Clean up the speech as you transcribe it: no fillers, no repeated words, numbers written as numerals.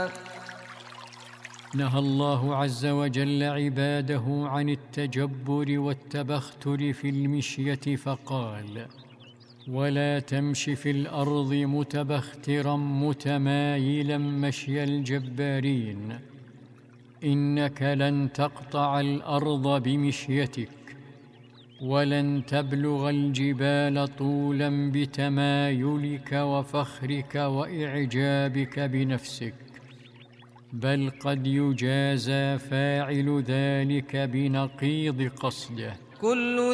نهى الله عز وجل عباده عن التجبر والتبختر في المشية فقال: ولا تمش في الأرض متبخترا متمايلا مشي الجبارين، إنك لن تقطع الأرض بمشيتك، ولن تبلغ الجبال طولا بتمايلك وفخرك وإعجابك بنفسك، بل قد يجازى فاعل ذلك بنقيض قصده.